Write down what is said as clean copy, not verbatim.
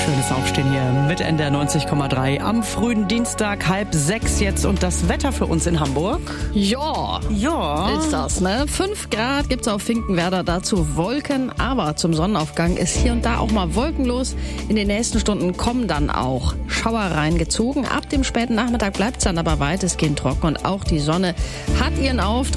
schönes Aufstehen hier mit NDR 90,3 am frühen Dienstag, 5:30 jetzt und das Wetter für uns in Hamburg. Ja, ist das, ne? 5 Grad gibt's auf Finkenwerder, dazu Wolken, aber zum Sonnenaufgang ist hier und da auch mal wolkenlos. In den nächsten Stunden kommen dann auch Schauer reingezogen. Ab dem späten Nachmittag bleibt's dann aber weitestgehend trocken und auch die Sonne hat ihren Auftritt.